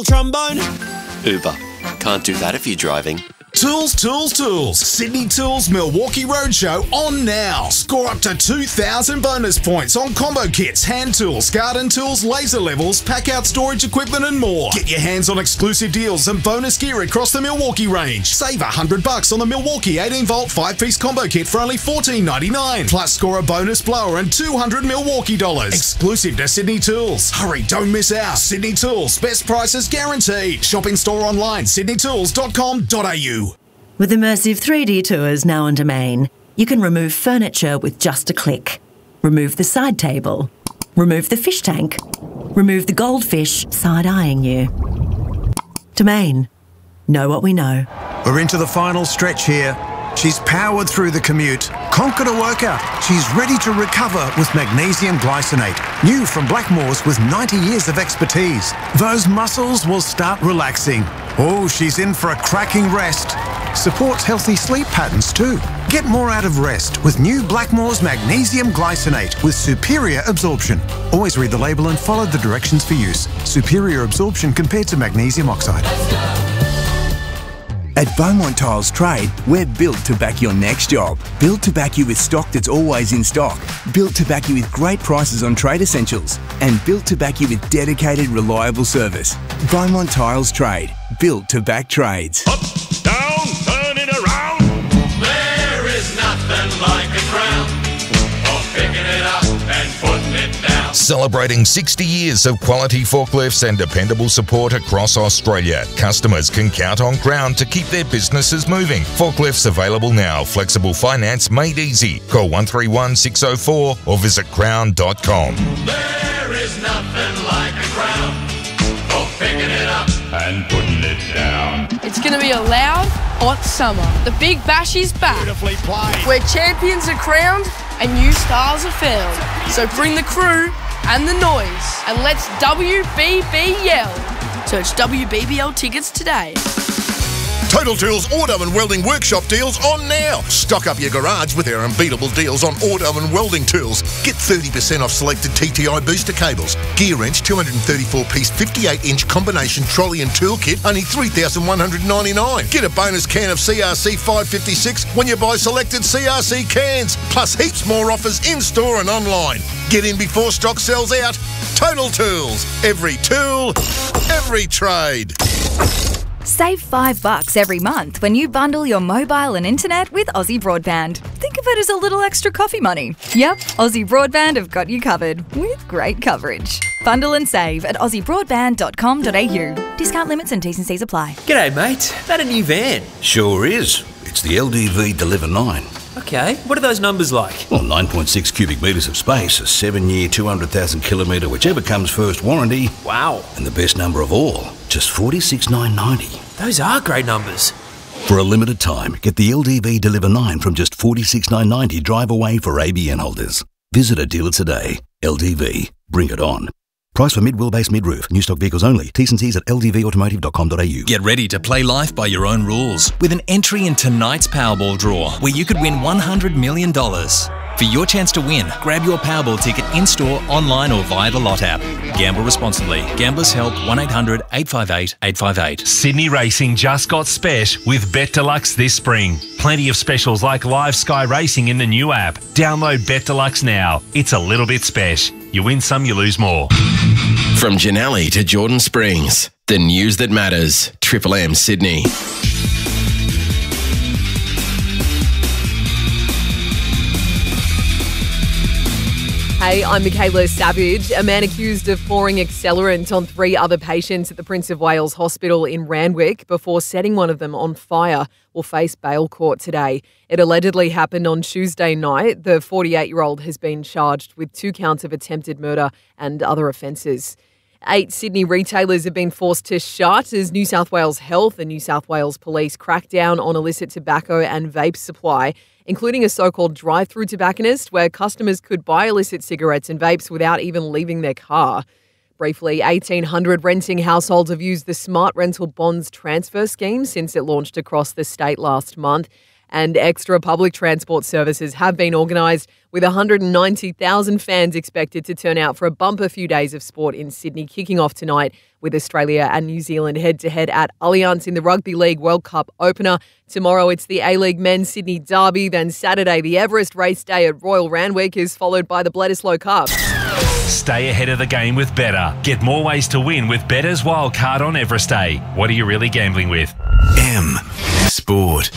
trombone? Uber. Can't do that if you're driving. Tools, tools, tools. Sydney Tools Milwaukee Roadshow on now. Score up to 2,000 bonus points on combo kits, hand tools, garden tools, laser levels, pack-out storage equipment and more. Get your hands on exclusive deals and bonus gear across the Milwaukee range. Save $100 on the Milwaukee 18-volt 5-piece combo kit for only $14.99. Plus score a bonus blower and $200 Milwaukee dollars. Exclusive to Sydney Tools. Hurry, don't miss out. Sydney Tools. Best prices guaranteed. Shop in store online, sydneytools.com.au. With immersive 3D tours now on Domain, you can remove furniture with just a click. Remove the side table. Remove the fish tank. Remove the goldfish side-eyeing you. Domain. Know what we know. We're into the final stretch here. She's powered through the commute, conquered a workout. She's ready to recover with magnesium glycinate. New from Blackmores with 90 years of expertise. Those muscles will start relaxing. Oh, she's in for a cracking rest. Supports healthy sleep patterns too. Get more out of rest with new Blackmores magnesium glycinate with superior absorption. Always read the label and follow the directions for use. Superior absorption compared to magnesium oxide. At Beaumont Tiles Trade, we're built to back your next job. Built to back you with stock that's always in stock. Built to back you with great prices on trade essentials. And built to back you with dedicated, reliable service. Beaumont Tiles Trade. Built to back trades. Up, down, turn it around. There is nothing like a crown. For picking it up and putting it down. Celebrating 60 years of quality forklifts and dependable support across Australia, customers can count on Crown to keep their businesses moving. Forklifts available now. Flexible finance made easy. Call 131 604 or visit crown.com. There is nothing like a crown. For picking it up and putting it down. It's going to be a loud, hot summer. The Big Bash is back. Beautifully played. Where champions are crowned and new stars are found. So bring the crew and the noise and let's WBB yell. Search WBBL tickets today. Total Tools Auto and Welding Workshop deals on now. Stock up your garage with our unbeatable deals on auto and welding tools. Get 30% off selected TTI booster cables. Gear wrench 234-piece 58-inch combination trolley and tool kit, only $3,199. Get a bonus can of CRC 556 when you buy selected CRC cans. Plus heaps more offers in-store and online. Get in before stock sells out. Total Tools. Every tool, every trade. Save $5 every month when you bundle your mobile and internet with Aussie Broadband. Think of it as a little extra coffee money. Yep, Aussie Broadband have got you covered with great coverage. Bundle and save at aussiebroadband.com.au. Discount limits and T's and C's apply. G'day, mate. That a new van? Sure is. It's the LDV Deliver 9. Okay, what are those numbers like? Well, 9.6 cubic metres of space, a 7-year, 200,000 kilometre, whichever comes first warranty. Wow. And the best number of all, just $46,990. Those are great numbers. For a limited time, get the LDV Deliver 9 from just $46,990 drive away for ABN holders. Visit a dealer today. LDV. Bring it on. Price for mid-wheelbase mid-roof. New stock vehicles only. T's and C's at ldvautomotive.com.au. Get ready to play life by your own rules with an entry in tonight's Powerball draw, where you could win $100 million. For your chance to win, grab your Powerball ticket in-store, online or via the Lot app. Gamble responsibly. Gamblers Help 1-800-858-858. Sydney Racing just got spesh with Bet Deluxe this spring. Plenty of specials like live Sky Racing in the new app. Download Bet Deluxe now. It's a little bit spesh. You win some, you lose more. From Janelli to Jordan Springs, the news that matters. Triple M Sydney. Hey, I'm Michaela Savage. A man accused of pouring accelerant on 3 other patients at the Prince of Wales Hospital in Randwick before setting one of them on fire will face bail court today. It allegedly happened on Tuesday night. The 48-year-old has been charged with 2 counts of attempted murder and other offences. 8 Sydney retailers have been forced to shut as New South Wales Health and New South Wales Police crack down on illicit tobacco and vape supply, including a so-called drive-through tobacconist where customers could buy illicit cigarettes and vapes without even leaving their car. Briefly, 1,800 renting households have used the Smart Rental Bonds transfer scheme since it launched across the state last month. And extra public transport services have been organised, with 190,000 fans expected to turn out for a bumper few days of sport in Sydney, kicking off tonight with Australia and New Zealand head-to-head at Allianz in the Rugby League World Cup opener. Tomorrow it's the A-League Men's Sydney Derby. Then Saturday, the Everest Race Day at Royal Randwick is followed by the Bledisloe Cup. Stay ahead of the game with Betr. Get more ways to win with Better's Wildcard on Everest Day. What are you really gambling with? M Sport.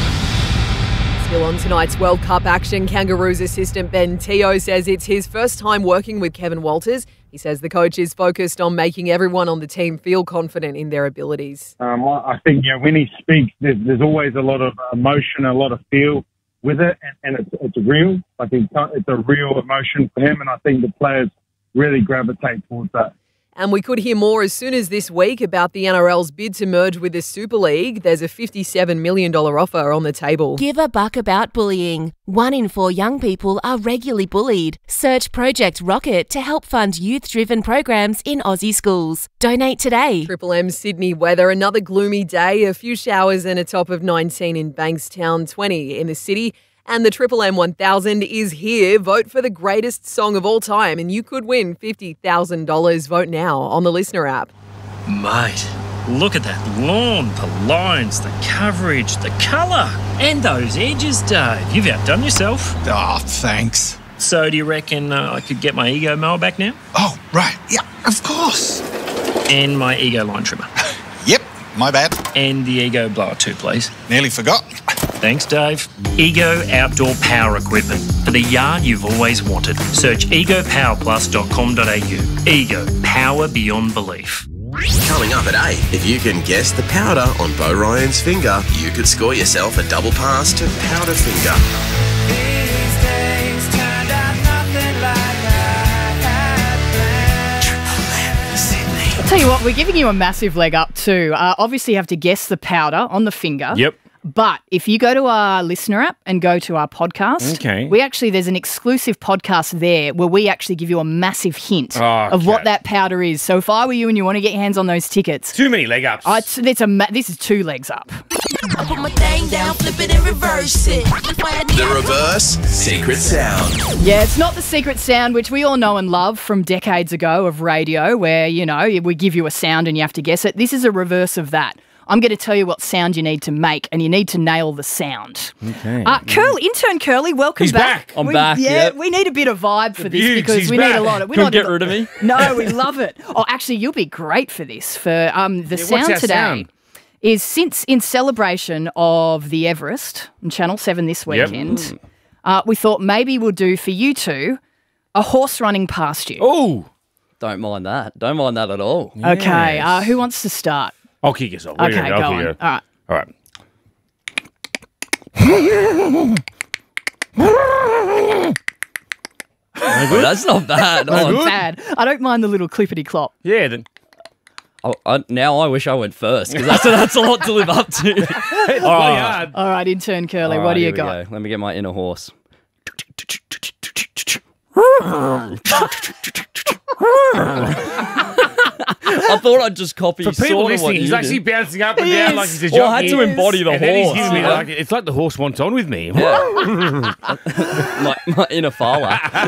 Still on tonight's World Cup action, Kangaroos assistant Ben Teo says it's his first time working with Kevin Walters. He says the coach is focused on making everyone on the team feel confident in their abilities. I think when he speaks, there's always a lot of emotion, a lot of feel with it, and it's real. I think it's a real emotion for him, and I think the players really gravitate towards that. And we could hear more as soon as this week about the NRL's bid to merge with the Super League. There's a $57 million offer on the table. Give a buck about bullying. 1 in 4 young people are regularly bullied. Search Project Rocket to help fund youth-driven programs in Aussie schools. Donate today. Triple M Sydney weather, another gloomy day, a few showers and a top of 19 in Bankstown, 20 in the city. And the Triple M 1000 is here. Vote for the greatest song of all time and you could win $50,000. Vote now on the Listener app. Mate, look at that lawn, the lines, the coverage, the colour, and those edges, Dave. You've outdone yourself. Oh, thanks. So do you reckon I could get my Ego mower back now? Oh, right. Yeah, of course. And my Ego line trimmer. Yep, my bad. And the Ego blower too, please. Nearly forgot. Thanks, Dave. Ego Outdoor Power Equipment for the yard you've always wanted. Search egopowerplus.com.au. Ego, power beyond belief. Coming up at 8, if you can guess the powder on Bo Ryan's finger, you could score yourself a double pass to Powder Finger. I'll tell you what, we're giving you a massive leg up too. Obviously, you have to guess the powder on the finger. Yep. But if you go to our Listener app and go to our podcast, there's an exclusive podcast there where we actually give you a massive hint of what that powder is. So if I were you and you want to get your hands on those tickets, too many leg ups. This is 2 legs up. I put my thing down, flip it and reverse it. The reverse secret sound. Yeah, it's not the secret sound, which we all know and love from decades ago of radio, where, we give you a sound and you have to guess it. This is a reverse of that. I'm going to tell you what sound you need to make, and you need to nail the sound. Okay. Intern Curly, welcome back. I'm back. Yeah, we need a bit of vibe for this because we need a lot of. We Couldn't get rid of me. No, we love it. Oh, actually, you'll be great for this. For the sound today is since in celebration of the Everest on Channel 7 this weekend. We thought maybe we'll do for you two a horse running past you. Oh, don't mind that. Don't mind that at all. Yes. Okay. Who wants to start? I'll kick us off. Okay, go on. All right. Oh, that's not bad. Not bad. I don't mind the little clippity clop. Yeah, then. Now I wish I went first because that's a lot to live up to. All right, intern Curly, what do you got? Let me get my inner horse. I thought I'd just copy. For people listening, he's actually bouncing up and down like he's a jockey. Well, I had to embody the horse. It's like the horse wants on with me. Yeah. my inner Fowler.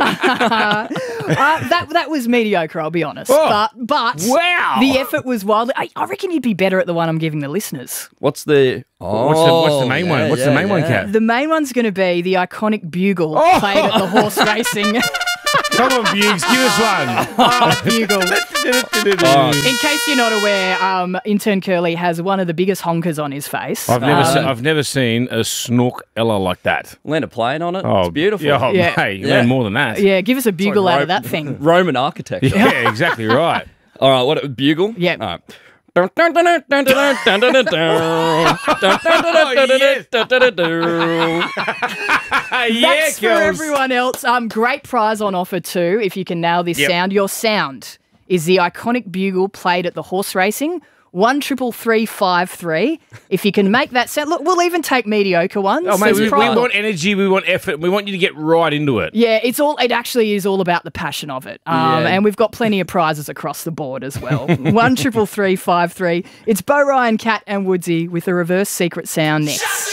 That was mediocre, I'll be honest. Oh. But wow, the effort was wild. I reckon you'd be better at the one I'm giving the listeners. What's the main one? What's the main one, Kat? The main one's going to be the iconic bugle played at the horse racing. Come on, Buges, give us one. Bugle. In case you're not aware, intern Curly has one of the biggest honkers on his face. I've never seen a snork Ella like that. Land a plane on it. It's beautiful. Hey, you learn more than that. Yeah, give us a bugle out of that thing. Roman architecture. Yeah, exactly right. All right, what bugle? Yeah. All right. That's for everyone else. Great prize on offer too. If you can nail this sound, your sound is the iconic bugle played at the horse racing. 133353. If you can make that sound, look, we'll even take mediocre ones. Oh, mate, we want energy, we want effort, we want you to get right into it. Yeah, it actually is all about the passion of it. And we've got plenty of prizes across the board as well. 133353. It's Bo Ryan, Kat and Woodsy with a reverse secret sound next.